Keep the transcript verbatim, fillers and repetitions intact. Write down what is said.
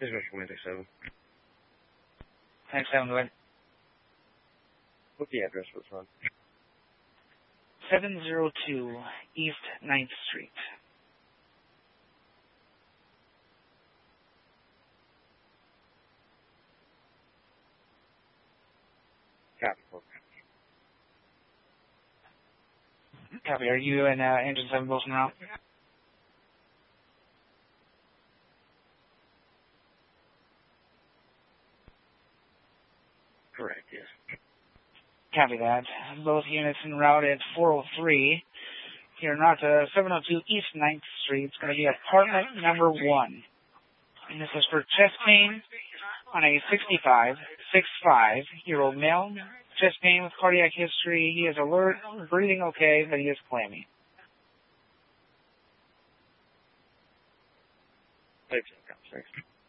This is Romantic seven. Next seven, go ahead. What's the address for this one? seven oh two East ninth Street. Copy, four. Copy. Are you and uh, Engine seven both en route? Correct, yes. Copy that. Both units en route at four oh three. You're not to seven oh two East ninth Street. It's going to be apartment number one. And this is for chest pain on a sixty-five, sixty-five year old male. Chest pain with cardiac history. He is alert, breathing okay, but he is clammy. Thanks, thanks.